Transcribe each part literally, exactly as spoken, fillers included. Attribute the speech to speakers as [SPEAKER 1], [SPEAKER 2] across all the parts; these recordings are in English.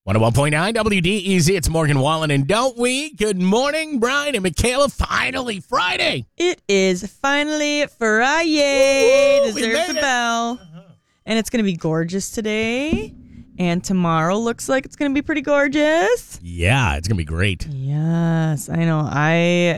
[SPEAKER 1] one oh one point nine W D E Z. It's Morgan Wallen and Don't We? Good morning, Brian and Michaela. Finally, Friday.
[SPEAKER 2] It is finally Friday.
[SPEAKER 1] Woo-hoo, we
[SPEAKER 2] Deserves
[SPEAKER 1] made
[SPEAKER 2] a
[SPEAKER 1] it.
[SPEAKER 2] bell.
[SPEAKER 1] Uh-huh.
[SPEAKER 2] And it's going to be gorgeous today. And tomorrow looks like it's going to be pretty gorgeous.
[SPEAKER 1] Yeah, it's going to be great.
[SPEAKER 2] Yes, I know. I,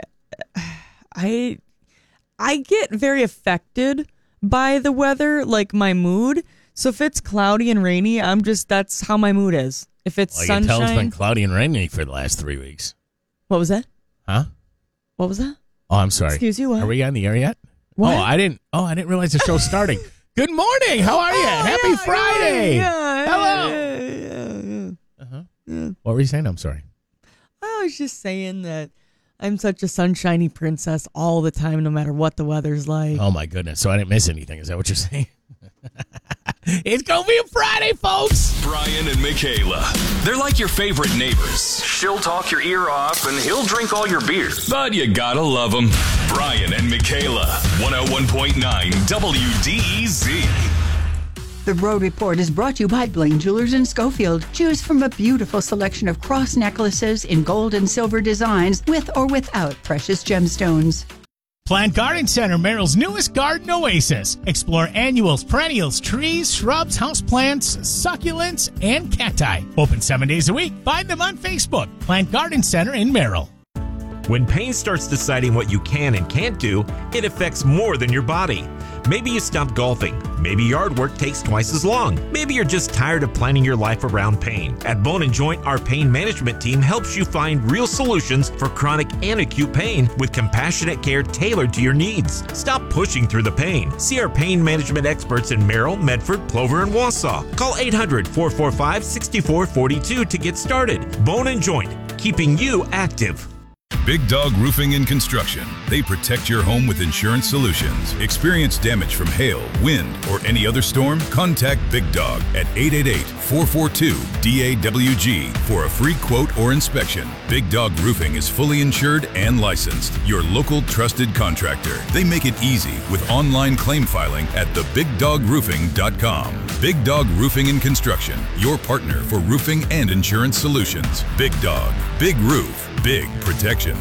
[SPEAKER 2] I, I get very affected by the weather, like my mood. So if it's cloudy and rainy, I'm just, that's how my mood is. If it's
[SPEAKER 1] Well, I can tell it's
[SPEAKER 2] sunshine.
[SPEAKER 1] been cloudy and rainy for the last three weeks.
[SPEAKER 2] What was that?
[SPEAKER 1] Huh?
[SPEAKER 2] What was that?
[SPEAKER 1] Oh, I'm sorry.
[SPEAKER 2] Excuse you, what?
[SPEAKER 1] Are we on the air yet?
[SPEAKER 2] What?
[SPEAKER 1] Oh, I didn't. Oh, I didn't realize the show's starting. Good morning. How are you?
[SPEAKER 2] Oh,
[SPEAKER 1] Happy
[SPEAKER 2] yeah,
[SPEAKER 1] Friday.
[SPEAKER 2] Yeah,
[SPEAKER 1] Hello.
[SPEAKER 2] yeah, yeah, yeah.
[SPEAKER 1] Uh-huh.
[SPEAKER 2] Yeah.
[SPEAKER 1] What were you saying? I'm sorry.
[SPEAKER 2] I was just saying that I'm such a sunshiny princess all the time, no matter what the weather's like.
[SPEAKER 1] Oh, my goodness. So I didn't miss anything. Is that what you're saying? It's going to be a Friday, folks.
[SPEAKER 3] Brian and Michaela. They're like your favorite neighbors. She'll talk your ear off and he'll drink all your beer. But you gotta love them. Brian and Michaela. one oh one point nine W D E Z.
[SPEAKER 4] The Road Report is brought to you by Blaine Jewelers in Schofield. Choose from a beautiful selection of cross necklaces in gold and silver designs with or without precious gemstones.
[SPEAKER 5] Plant Garden Center, Merrill's newest garden oasis. Explore annuals, perennials, trees, shrubs, houseplants, succulents, and cacti. Open seven days a week. Find them on Facebook. Plant Garden Center in Merrill.
[SPEAKER 6] When pain starts deciding what you can and can't do, it affects more than your body. Maybe you stopped golfing. Maybe yard work takes twice as long. Maybe you're just tired of planning your life around pain. At Bone and Joint, our pain management team helps you find real solutions for chronic and acute pain with compassionate care tailored to your needs. Stop pushing through the pain. See our pain management experts in Merrill, Medford, Plover, and Wausau. Call eight hundred, four four five, six four four two to get started. Bone and Joint, keeping you active.
[SPEAKER 7] Big Dog Roofing and Construction. They protect your home with insurance solutions. Experience damage from hail, wind, or any other storm? Contact Big Dog at eight eight eight, four four two, D A W G for a free quote or inspection. Big Dog Roofing is fully insured and licensed. Your local trusted contractor. They make it easy with online claim filing at the big dog roofing dot com. Big Dog Roofing and Construction. Your partner for roofing and insurance solutions. Big Dog. Big Roof. Big Protection.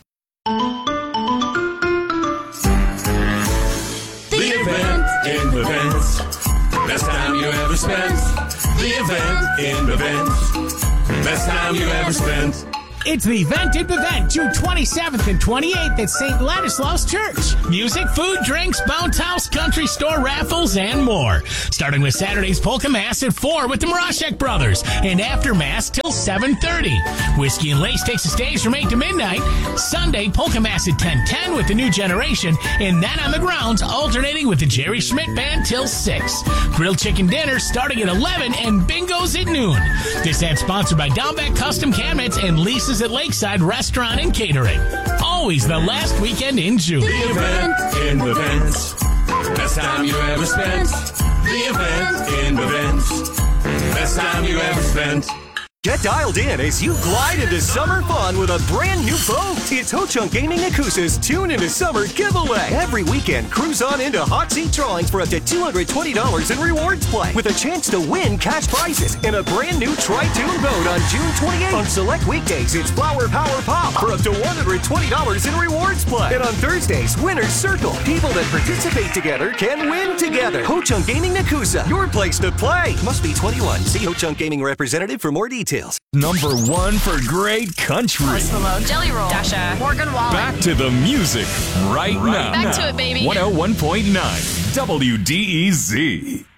[SPEAKER 8] The event in the vents. Best time you ever spent. The event in the vents. Best time you ever spent.
[SPEAKER 5] It's the event in Bevent, June twenty-seventh and twenty-eighth at Saint Ladislaus Church. Music, food, drinks, bounce house, country store raffles, and more. Starting with Saturday's Polka Mass at four with the Marashek Brothers, and after Mass till seven thirty. Whiskey and Lace takes the stage from eight to midnight. Sunday, Polka Mass at ten ten with the New Generation, and then on the grounds, alternating with the Jerry Schmidt Band till six. Grilled chicken dinner starting at eleven and bingos at noon. This ad sponsored by Downback Custom Cabinets and Lisa's at Lakeside Restaurant and Catering. Always the last weekend in June.
[SPEAKER 8] The event in the vents. Best time you ever spent. The event in the vents. Best time you ever spent.
[SPEAKER 9] Get dialed in as you glide into summer fun with a brand new boat. It's Ho-Chunk Gaming Nakusa's Tune into Summer giveaway. Every weekend, cruise on into hot seat drawings for up to two hundred twenty dollars in rewards play with a chance to win cash prizes in a brand new Tri-Tune boat on June twenty-eighth. On select weekdays, it's Flower Power Pop for up to one hundred twenty dollars in rewards play. And on Thursdays, Winner's Circle. People that participate together can win together. Ho-Chunk Gaming Nakusa, your place to play. Must be twenty-one. See Ho-Chunk Gaming representative for more details.
[SPEAKER 3] Number one for great country.
[SPEAKER 10] Hello, Jelly Roll, Dasha, Morgan Wallen.
[SPEAKER 3] Back to the music right, right now.
[SPEAKER 10] Back to it, baby.
[SPEAKER 3] one oh one point nine W D E Z.